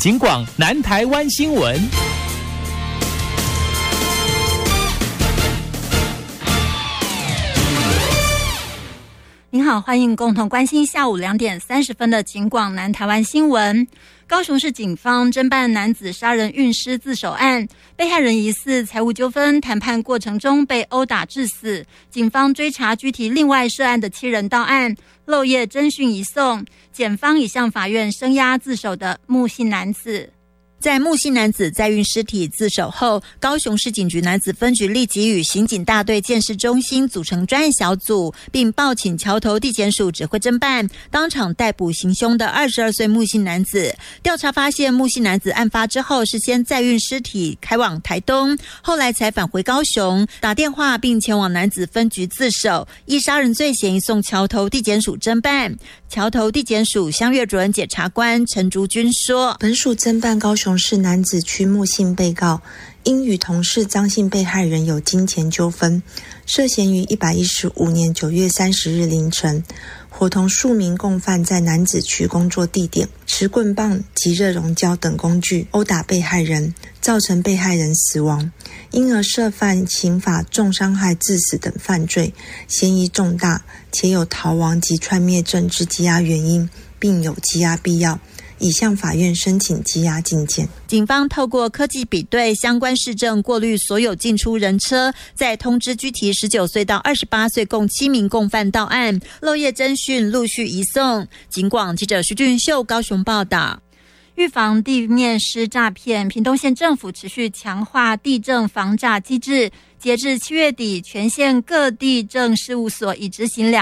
警广南台湾新闻。 您好，欢迎共同关心下午2点30分的警广南台湾新闻。高雄市警方侦办男子杀人运尸自首案，被害人疑似财务纠纷谈判过程中被殴打致死，警方追查拘提另外涉案的7人到案，漏夜侦讯移送，检方已向法院声押自首的木姓男子。 在木姓男子载运尸体自首后，高雄市警局男子分局立即与刑警大队鉴识中心组成专案小组，并报请桥头地检署指挥侦办，当场逮捕行凶的22岁木姓男子。调查发现，木姓男子案发之后是先载运尸体开往台东，后来才返回高雄，打电话并前往男子分局自首，依杀人罪嫌疑送桥头地检署侦办。桥头地检署襄岳主任检察官陈竹君说， 本署侦办高雄市男子区木姓被告，因与同事张姓被害人有金钱纠纷，涉嫌于115年9月30日凌晨，伙同数名共犯在男子区工作地点持棍棒及热熔胶等工具殴打被害人，造成被害人死亡，因而涉犯刑法重伤害致死等犯罪，嫌疑重大，且有逃亡及串灭证之羁押原因，并有羁押必要，已向法院申请羁押禁见。 警方透过科技比对相关市政，过滤所有进出人车，再通知拘提19岁到28岁共7名共犯到案，漏夜侦讯，陆续移送。警广记者徐俊秀高雄报道。 预防地面师诈骗，屏东县政府持续强化地政防诈机制。截至7月底，全县各地政事务所已执行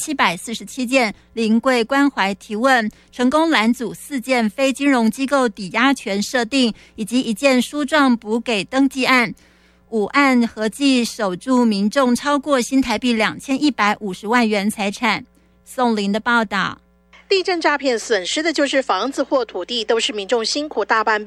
2747件临柜关怀提问，成功拦阻4件非金融机构抵押权设定以及1件书状补给登记案。5案合计守住民众超过新台币2150万元财产。宋林的报道。 地震诈骗损失的就是房子或土地，都是民众辛苦大半辈